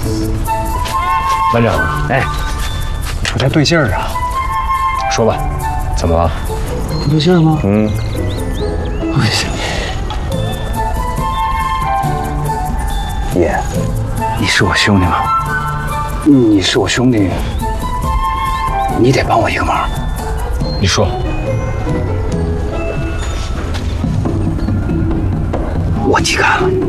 班长，哎，你不太对劲儿啊。说吧，怎么了？ 不对劲儿吗？ 嗯。 不对劲。爷，你是我兄弟吗？你是我兄弟，你得帮我一个忙。 你说。 我提干了。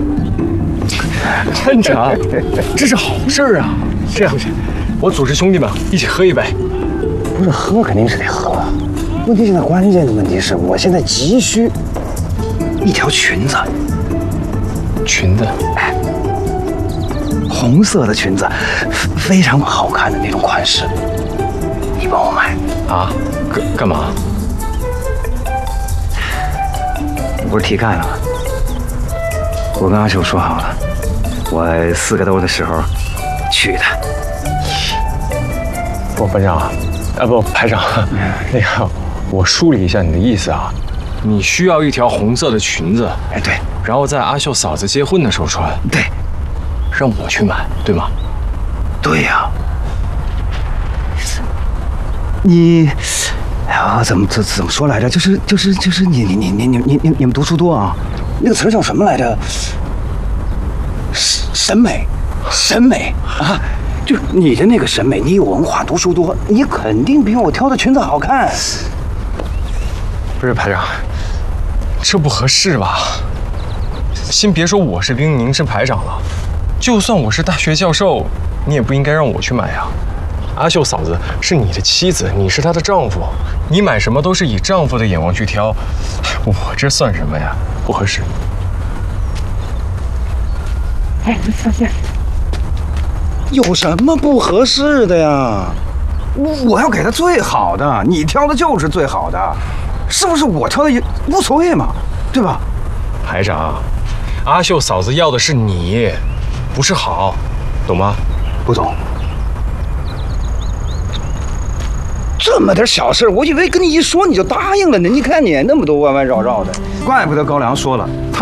班长，这是好事儿啊！这样，我组织兄弟们一起喝一杯。 不是喝肯定是得喝，问题现在关键的问题是我现在急需一条裙子。 裙子？ 哎，红色的裙子，非常好看的那种款式，你帮我买啊？干嘛？ 我不是提干了吗？我跟阿秀说好了，我4个兜的时候去的。 不，班长，不，排长，那个，我梳理一下你的意思啊，你需要一条红色的裙子， 哎，对， 然后在阿秀嫂子结婚的时候穿， 对， 让我去买，对吗？ 对呀。你，哎呀，怎么说来着？就是你们读书多啊？那个词儿叫什么来着？审美啊！就是你的那个审美，你有文化，读书多，你肯定比我挑的裙子好看。 不是排长，这不合适吧？先别说我是兵，您是排长了，就算我是大学教授，你也不应该让我去买呀。阿秀嫂子是你的妻子，你是她的丈夫，你买什么都是以丈夫的眼光去挑，我这算什么呀？不合适。 有什么不合适的呀？我要给他最好的，你挑的就是最好的，是不是？我挑的也无所谓嘛，对吧？ 排长，阿秀嫂子要的是你，不是好，懂吗？ 不懂。这么点小事，我以为跟你一说你就答应了呢。你看你那么多弯弯绕绕的，怪不得高粱说了，他